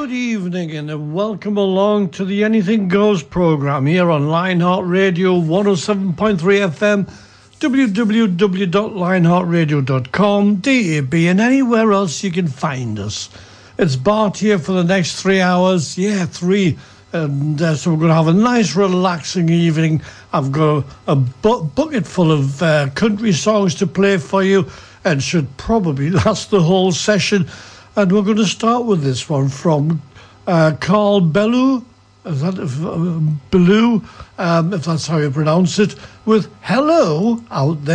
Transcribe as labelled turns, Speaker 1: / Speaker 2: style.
Speaker 1: Good evening and welcome along to the Anything Goes program here on Lionheart Radio 107.3 FM, www.lionheartradio.com, DAB, and anywhere else you can find us. It's Bart here for the next 3 hours. Yeah, 3. And so we're going to have a nice, relaxing evening. I've got a bucket full of country songs to play for you and should probably last the whole session. And we're going to start with this one from Carl Bellew, Bellew, if that's how you pronounce it, with Hello Out There.